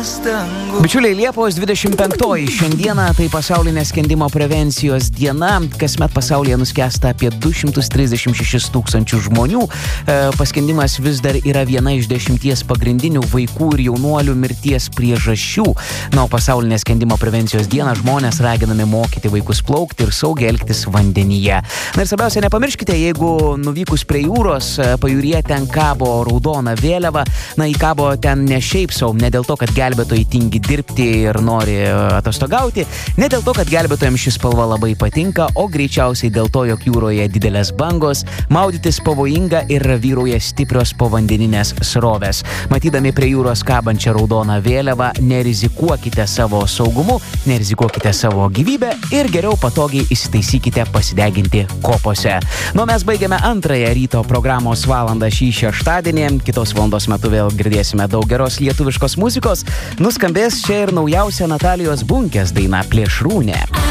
pastangų. Bičiuliai, Liepos 25 šiandieną tai pasaulinė skendimo prevencijos diena. Kasmet pasaulyje nuskęsta apie 236 tūkstančių žmonių. Paskendimas vis dar yra viena iš 10 pagrindinių vaikų ir jaunuolių mirties priežasčių. Na, o pasaulinė skendimo prevencijos diena žmonės raginami mokyti vaikus plaukti ir saugiai elgtis vandenyje. Na ir svarbiausia, nepamirškite, jeigu nuvykus prie jūros, pajūryje ten kabo raudona vėliava, na, įkabo ten ne šiaip sau, ne dėl to, kad gelbėtojai tingi dirbti ir nori atostogauti, ne dėl to, kad gelbėtojams šis spalva labai patinka, o greičiausiai dėl to, jog jūroje didelės bangos, maudytis pavojinga ir vyrauja stiprios povandeninės srovės. Matydami prie jūros kabančią raudoną vėliavą, nerizikuokite savo saugumu, nerizikuokite savo gyvybę ir geriau patogiai įsitaisykite pasideginti kopose. Nu, mes baigiame antrąją ryto programos valandą šį šeštadienį. Kitos valandos metu vėl girdėsime daug geros lietuviškos muzikos. Nuskambės čia ir naujausia Natalijos Bunkės daina Plėšrūnė.